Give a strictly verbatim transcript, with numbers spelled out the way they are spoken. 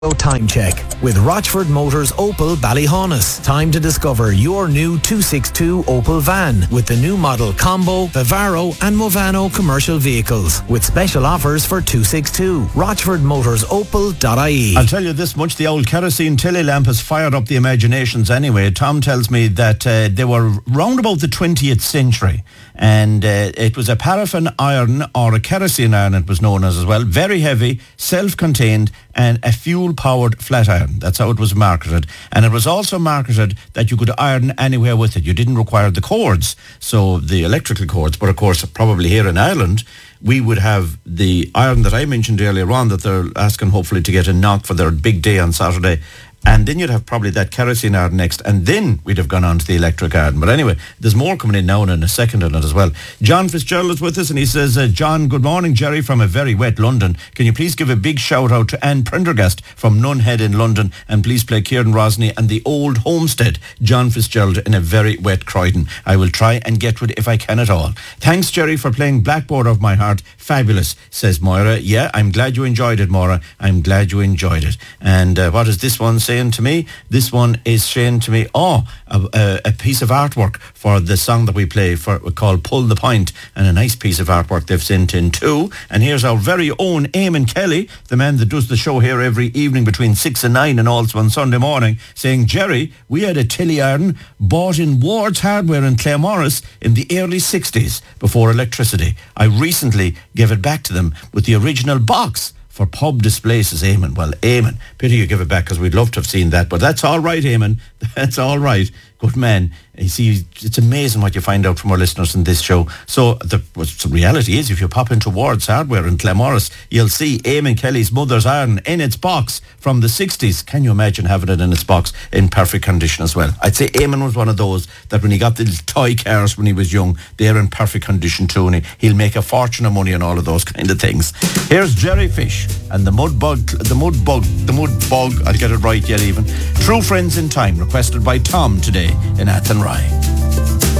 Time check with Rochford Motors Opel Ballyhaunis. Time to discover your new two sixty-two Opel van with the new model Combo, Vivaro and Movano commercial vehicles with special offers for two sixty-two. Rochford Motors Opel dot I E. I'll tell you this much, the old kerosene tilly lamp has fired up the imaginations anyway. Tom tells me that uh, they were round about the twentieth century and uh, it was a paraffin iron or a kerosene iron it was known as as well. Very heavy, self-contained and a fuel-powered flat iron. That's how it was marketed. And it was also marketed that you could iron anywhere with it. You didn't require the cords, so the electrical cords. But of course, probably here in Ireland, we would have the iron that I mentioned earlier on that they're asking hopefully to get a knock for their big day on Saturday. And then you'd have probably that kerosene iron next, and then we'd have gone on to the electric iron. But anyway, there's more coming in now and in a second on it as well. John Fitzgerald is with us, and he says, uh, John, good morning, Jerry, from a very wet London. Can you please give a big shout out to Anne Prendergast from Nunhead in London, and please play Kieran Rosny and the Old Homestead, John Fitzgerald in a very wet Croydon. I will try and get to it if I can at all. Thanks, Jerry, for playing Blackboard of My Heart. Fabulous, says Moira. Yeah, I'm glad you enjoyed it, Moira. I'm glad you enjoyed it. And uh, what is this one saying to me? This one is saying to me, oh, a, a, a piece of artwork for the song that we play for called Pull the Point, and a nice piece of artwork they've sent in too. And here's our very own Eamon Kelly, the man that does the show here every evening between six and nine and also on Sunday morning, saying, Jerry, we had a tilly iron bought in Ward's Hardware in Claremorris in the early sixties before electricity. I recently gave it back to them with the original box for pub display, says Eamon. Well, Eamon, pity you give it back because we'd love to have seen that. But that's all right, Eamon. That's all right. Good man. You see, it's amazing what you find out from our listeners in this show. So the, well, the reality is, if you pop into Ward's Hardware in Claremorris, you'll see Eamon Kelly's mother's iron in its box from the sixties. Can you imagine having it in its box in perfect condition as well? I'd say Eamon was one of those that when he got the little toy cars when he was young, they're in perfect condition too, and he'll make a fortune of money on all of those kind of things. Here's Jerry Fish and the mud bug, the mud bug, the mud bug, I'll get it right yet even. True Friends in Time, requested by Tom today in Athenry.